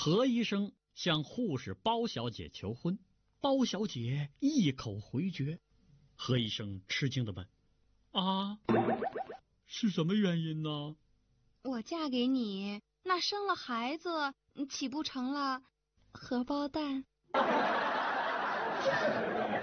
何医生向护士包小姐求婚，包小姐一口回绝。何医生吃惊地问：啊，是什么原因呢？ 我嫁给你，那生了孩子，岂不成了荷包蛋？